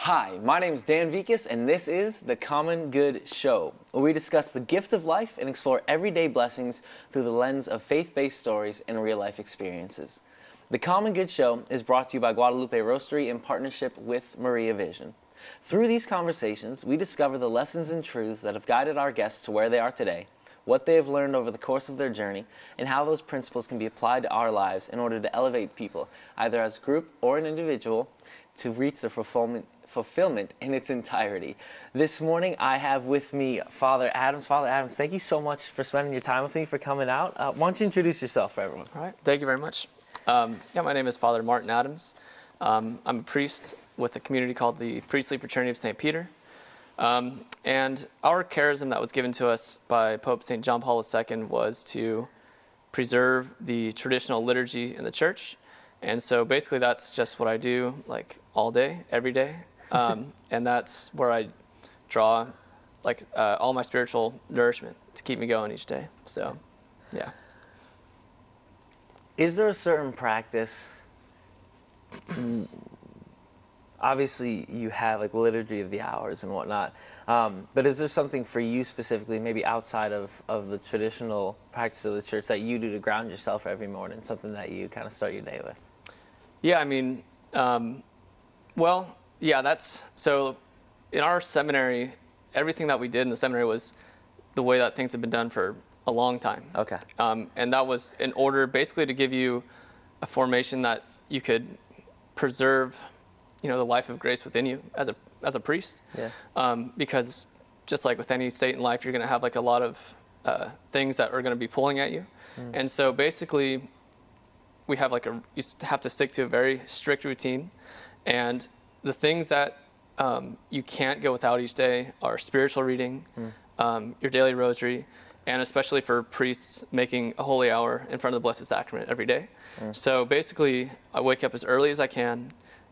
Hi, my name is Dan Vikas, and this is The Common Good Show, where we discuss the gift of life and explore everyday blessings through the lens of faith-based stories and real-life experiences. The Common Good Show is brought to you by Guadalupe Roastery in partnership with Maria Vision. Through these conversations, we discover the lessons and truths that have guided our guests to where they are today, what they have learned over the course of their journey, and how those principles can be applied to our lives in order to elevate people, either as a group or an individual, to reach their fulfillment in its entirety. This morning, I have with me Father Adams. Father Adams, thank you so much for spending your time with me, for coming out. Why don't you introduce yourself for everyone? All right, thank you very much. My name is Father Martin Adams. I'm a priest with a community called the Priestly Fraternity of St. Peter. And our charism that was given to us by Pope St. John Paul II was to preserve the traditional liturgy in the church. And so basically that's just what I do, like all day, every day. And that's where I draw all my spiritual nourishment to keep me going each day. So, yeah. Is there a certain practice? Obviously, you have like liturgy of the hours and whatnot, but is there something for you specifically, maybe outside of the traditional practice of the church, that you do to ground yourself every morning, something that you kind of start your day with? Yeah, I mean, that's, so in our seminary, everything that we did in the seminary was the way that things have been done for a long time. Okay. And that was in order basically to give you a formation that you could preserve, the life of grace within you as a priest. Yeah. Because just like with any state in life, you're going to have like a lot of things that are going to be pulling at you. And so basically, we have you have to stick to a very strict routine, and the things that you can't go without each day are spiritual reading, your daily rosary, and especially for priests, making a holy hour in front of the Blessed Sacrament every day. So basically, I wake up as early as I can.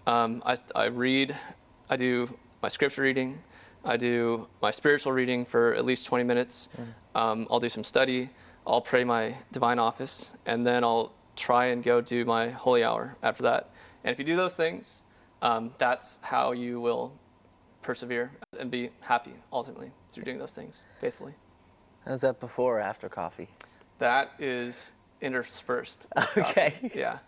I read, I do my scripture reading, I do my spiritual reading for at least 20 minutes. I'll do some study, I'll pray my divine office, and then I'll try and go do my holy hour after that. And if you do those things, that's how you will persevere and be happy ultimately through doing those things faithfully. Is that before or after coffee? That is interspersed. Okay. Yeah.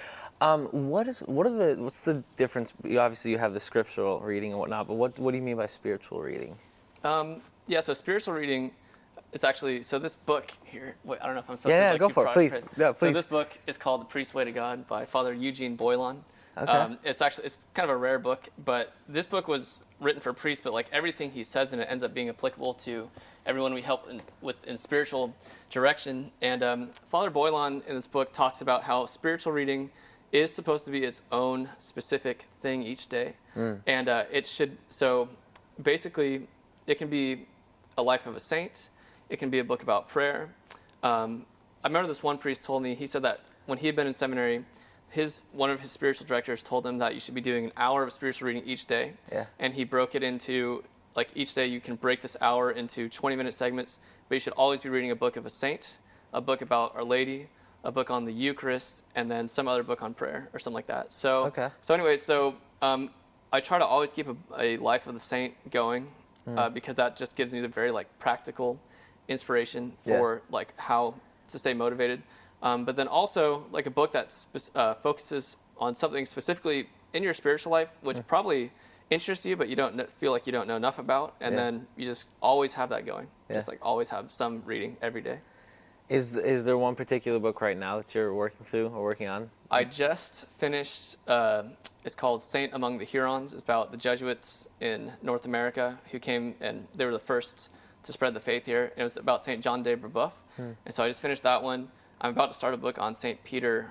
What's the difference? Obviously, you have the scriptural reading and whatnot, but what do you mean by spiritual reading? So spiritual reading is actually, so this book here, I don't know if I'm supposed to. Yeah, go for it, please. Yeah, please. So this book is called The Priest's Way to God by Father Eugene Boilan. Okay. It's kind of a rare book, but this book was written for priests, but like everything he says in it ends up being applicable to everyone we help in spiritual direction. And Father Boilan in this book talks about how spiritual reading is supposed to be its own specific thing each day. And so basically it can be a life of a saint. It can be a book about prayer. I remember this one priest told me, he said that when he had been in seminary, one of his spiritual directors told him that you should be doing an hour of spiritual reading each day. Yeah. And he broke it into, like each day you can break this hour into 20-minute segments, but you should always be reading a book of a saint, a book about Our Lady, a book on the Eucharist, and then some other book on prayer or something like that. So, okay. I try to always keep a life of the saint going because that just gives me the very practical inspiration for how to stay motivated. But then also a book that focuses on something specifically in your spiritual life, which probably interests you, but you don't feel like you don't know enough about. And then you just always have that going. Yeah. Just always have some reading every day. Is there one particular book right now that you're working through or working on? I just finished, it's called Saint Among the Hurons. It's about the Jesuits in North America who came, and they were the first to spread the faith here. And it was about Saint John de Brebeuf. And so I just finished that one. I'm about to start a book on Saint Peter.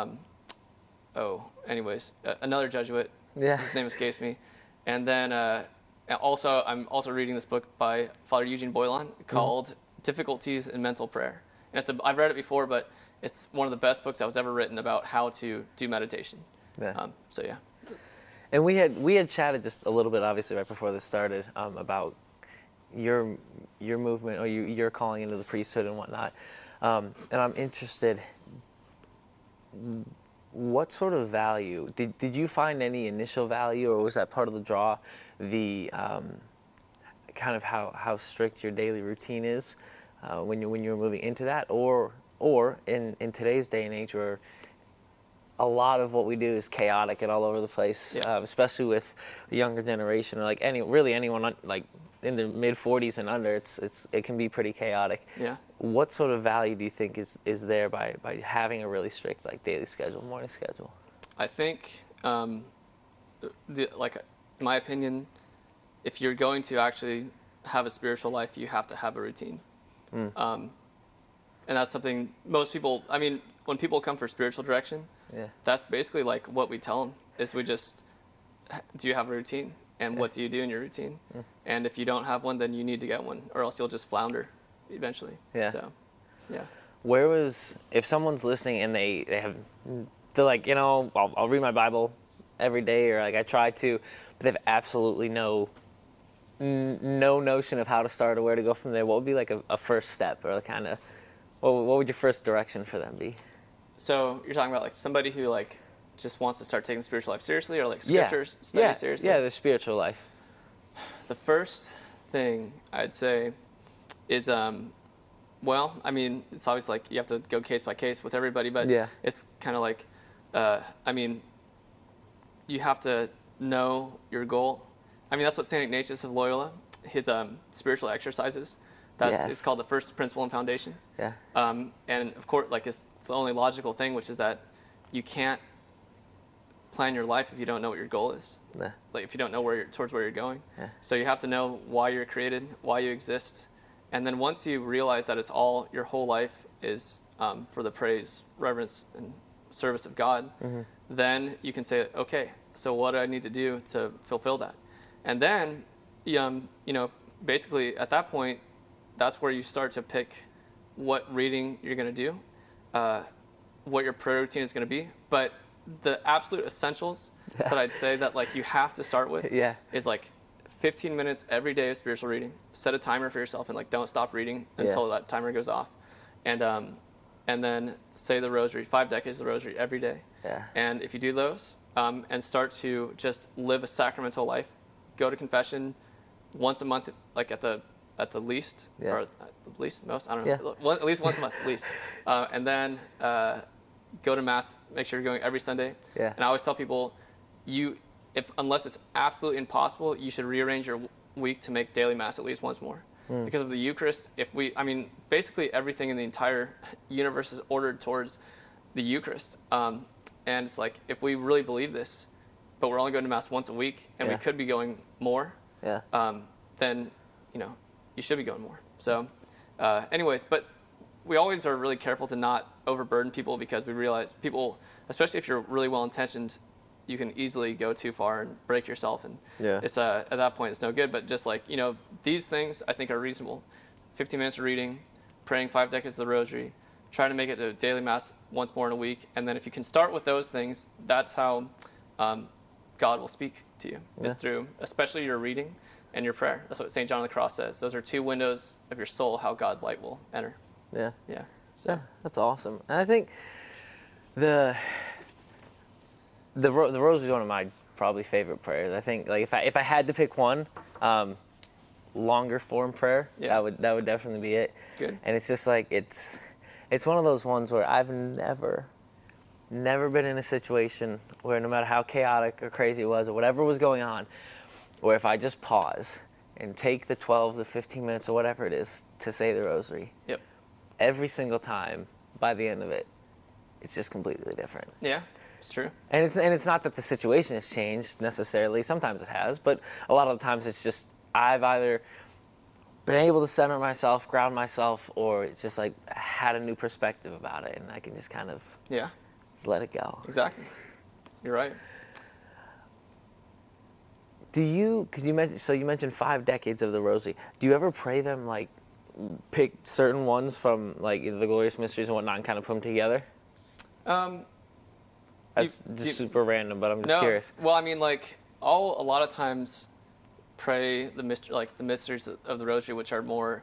Another Jesuit. Yeah. His name escapes me. And then I'm also reading this book by Father Eugene Boilan called Difficulties in Mental Prayer. And I've read it before, but it's one of the best books that was ever written about how to do meditation. Yeah. Yeah. And we had chatted just a little bit, obviously, right before this started, about your movement or your calling into the priesthood and whatnot. And I'm interested, what sort of value did you find any initial value, or was that part of the draw, the kind of how strict your daily routine is when you were moving into that, or in today's day and age where a lot of what we do is chaotic and all over the place, especially with the younger generation, or like anyone like in the mid 40s and under, it can be pretty chaotic. Yeah. What sort of value do you think is there by having a really strict like daily schedule, morning schedule? I think, like in my opinion, if you're going to actually have a spiritual life, you have to have a routine. And that's something most people, I mean, when people come for spiritual direction, that's basically like what we tell them is do you have a routine? And what do you do in your routine? And if you don't have one, then you need to get one, or else you'll just flounder eventually. Yeah. So, yeah. If someone's listening and they're like, I'll read my Bible every day, or like I try to, but they have absolutely no notion of how to start or where to go from there, what would be like a first step, or kind of, what would your first direction for them be? So you're talking about like somebody who like just wants to start taking spiritual life seriously, or like scriptures study seriously? Yeah, the spiritual life. The first thing I'd say is, well, I mean, it's always like you have to go case by case with everybody, but it's kind of like, I mean, you have to know your goal. I mean, that's what St. Ignatius of Loyola, his spiritual exercises, it's called the first principle and foundation. Yeah. And of course, like it's the only logical thing, which is that you can't plan your life if you don't know what your goal is. Yeah. Like if you don't know towards where you're going. Yeah. So you have to know why you're created, why you exist. And then once you realize that your whole life is for the praise, reverence, and service of God, then you can say, okay, so what do I need to do to fulfill that? And then, basically at that point, that's where you start to pick what reading you're going to do, what your prayer routine is going to be. But the absolute essentials that I'd say that like you have to start with is like 15 minutes every day of spiritual reading. Set a timer for yourself and like don't stop reading until that timer goes off. And then say the rosary, 5 decades of the rosary every day. Yeah. And if you do those and start to just live a sacramental life, go to confession once a month, like at the least, or at the least, most, I don't know, at least once a month, at least. And then go to Mass, make sure you're going every Sunday. Yeah. And I always tell people, unless it's absolutely impossible, you should rearrange your week to make daily Mass at least once more. Because of the Eucharist, basically everything in the entire universe is ordered towards the Eucharist. And it's like, if we really believe this, but we're only going to Mass once a week, and we could be going more, then, you should be going more. So anyways, but we always are really careful to not overburden people, because we realize people, especially if you're really well-intentioned, you can easily go too far and break yourself. And it's at that point, it's no good. But just like, these things I think are reasonable. 15 minutes of reading, praying 5 decades of the rosary, trying to make it to daily Mass once more in a week. And then if you can start with those things, that's how God will speak to you. Is through, especially your reading and your prayer. That's what St. John of the Cross says. Those are 2 windows of your soul, how God's light will enter. Yeah. So that's awesome. And I think the rosary is one of my probably favorite prayers. I think like if I had to pick one, longer form prayer, that would definitely be it. Good. And it's just like it's one of those ones where I've never been in a situation where, no matter how chaotic or crazy it was or whatever was going on, where if I just pause and take the 12 to 15 minutes or whatever it is to say the rosary, every single time, by the end of it, it's just completely different. Yeah, it's true. And it's not that the situation has changed necessarily. Sometimes it has, but a lot of the times it's just I've either been able to center myself, ground myself, or it's just like had a new perspective about it, and I can just kind of just let it go. Exactly. You're right. Because you mentioned 5 decades of the rosary. Do you ever pray them, like pick certain ones from like the glorious mysteries and whatnot and kind of put them together? That's super random, but I'm just curious. Well, I mean, like a lot of times pray the mysteries of the rosary, which are more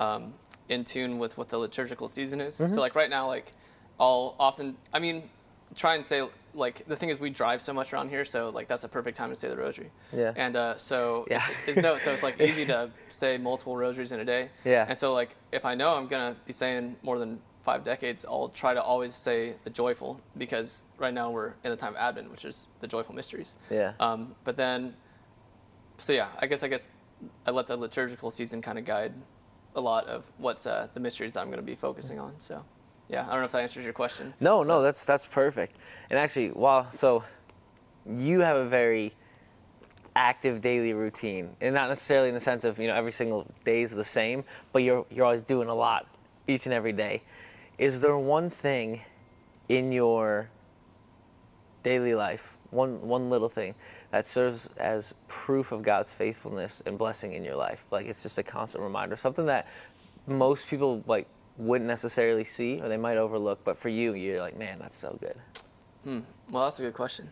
in tune with what the liturgical season is. So like right now, like I'll often, try and say, like, the thing is we drive so much around here, so like that's a perfect time to say the rosary. Yeah. And so Yeah. so it's like easy to say multiple rosaries in a day. Yeah. And so like if I know I'm gonna be saying more than 5 decades, I'll try to always say the joyful, because right now we're in the time of Advent, which is the joyful mysteries. Yeah. But then, so yeah, I guess I let the liturgical season kind of guide a lot of what's the mysteries that I'm going to be focusing on. So, yeah, I don't know if that answers your question. No, that's perfect. And actually, so you have a very active daily routine, and not necessarily in the sense of every single day is the same, but you're always doing a lot each and every day. Is there one thing in your daily life, one little thing that serves as proof of God's faithfulness and blessing in your life? Like it's just a constant reminder, something that most people like wouldn't necessarily see or they might overlook, but for you, you're like, man, that's so good. Well, that's a good question.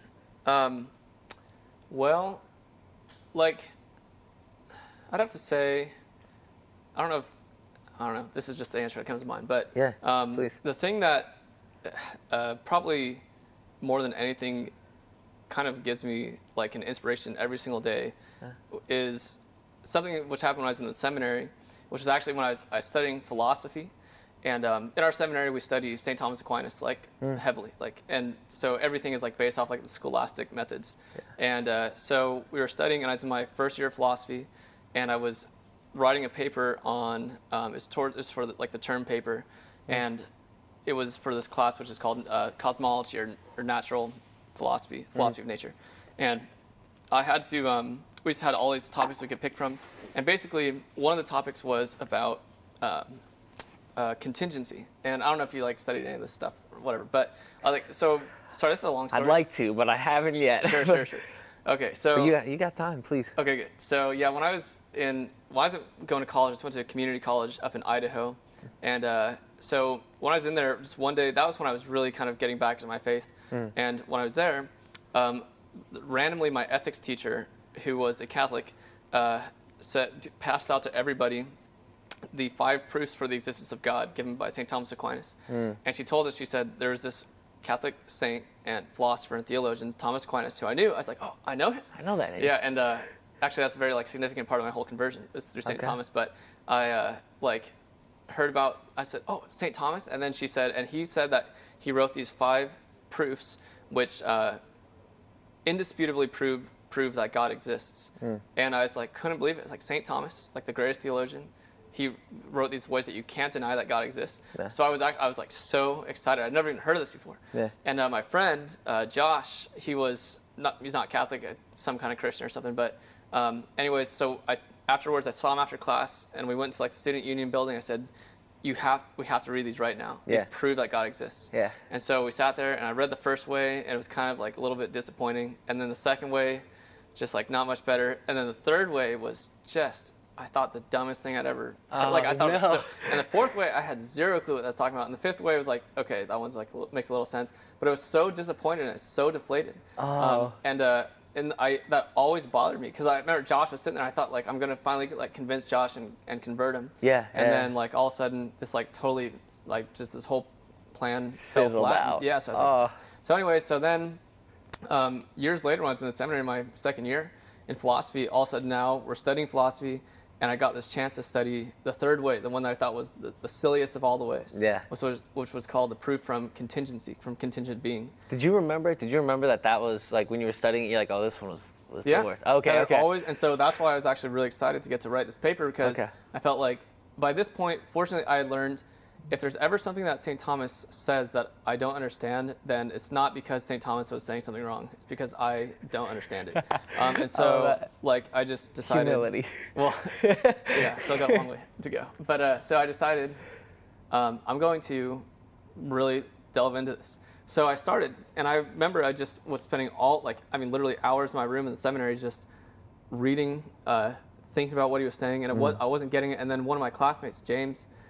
Well, like, I'd have to say, I don't know. This is just the answer that comes to mind, but Yeah, please. the thing that probably more than anything kind of gives me like an inspiration every single day is something which happened when I was in the seminary, which was actually when I was studying philosophy. And in our seminary, we study St. Thomas Aquinas like heavily, like, and so everything is like based off like the scholastic methods. Yeah. And so we were studying, and I was in my first year of philosophy, and I was writing a paper on it's for the term paper, and it was for this class which is called cosmology or natural philosophy of nature. And I had to we just had all these topics we could pick from, and basically one of the topics was about contingency. And I don't know if you like studied any of this stuff or whatever, but sorry, this is a long story. I'd like to, but I haven't yet. Sure. Okay, so you got time, please. Okay, good. So yeah, when I wasn't going to college, I just went to a community college up in Idaho, and so when I was in there, just one day, that was when I was really kind of getting back into my faith. And when I was there, randomly my ethics teacher, who was a Catholic, passed out to everybody the 5 proofs for the existence of God given by St. Thomas Aquinas. And she told us, she said, there's this Catholic saint and philosopher and theologian, Thomas Aquinas, who I knew. I was like, oh, I know him. I know that name. Yeah, and actually that's a very significant part of my whole conversion is through St. Thomas. But I heard about, I said, oh, St. Thomas? And then she said, and he said that he wrote these 5 proofs which indisputably prove that God exists. And I was like, couldn't believe it. It's like St. Thomas, like the greatest theologian, he wrote these ways that you can't deny that God exists. Yeah. So I was like so excited. I'd never even heard of this before. Yeah. And my friend Josh, he's not Catholic, some kind of Christian or something. But anyways, so afterwards I saw him after class, and we went to like the student union building. I said, we have to read these right now. These prove that God exists. Yeah. And so we sat there, and I read the first way, and it was kind of like a little bit disappointing. And then the second way, just like not much better. And then the third way was just, I thought, the dumbest thing I'd ever heard. Like I thought it was so. And the fourth way, I had zero clue what I was talking about. And the fifth way was like, okay, that one's like makes a little sense. But it was so disappointed and so deflated. And that always bothered me, because I remember Josh was sitting there. I thought like I'm gonna finally like convince Josh and convert him. Yeah. And then like all of a sudden this like totally like just this whole plan fell flat. Out. Yeah. So I was like, so anyway, so then years later when I was in the seminary, my second year in philosophy, all of a sudden now we're studying philosophy. And I got this chance to study the third way, the one that I thought was the silliest of all the ways. Yeah. Which was called the proof from contingency, from contingent being. Did you remember that was like when you were studying, you're like, oh, this one was the worst. Okay. And so that's why I was actually really excited to get to write this paper, because I felt like by this point, fortunately, I had learned if there's ever something that St. Thomas says that I don't understand, then it's not because St. Thomas was saying something wrong. It's because I don't understand it. And so, I just decided. Humility. Well, yeah, still got a long way to go. But so I decided I'm going to really delve into this. So I started, and I remember I just was spending literally hours in my room in the seminary just reading, thinking about what he was saying, and I wasn't getting it. And then one of my classmates, James,